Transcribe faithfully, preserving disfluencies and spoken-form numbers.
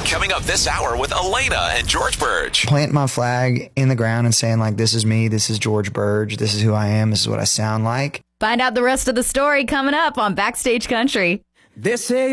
Coming up this hour with Elena and George Burge. Plant my flag in the ground and saying, like, this is me, this is George Burge, this is who I am, this is what I sound like. Find out the rest of the story coming up on Backstage Country. They say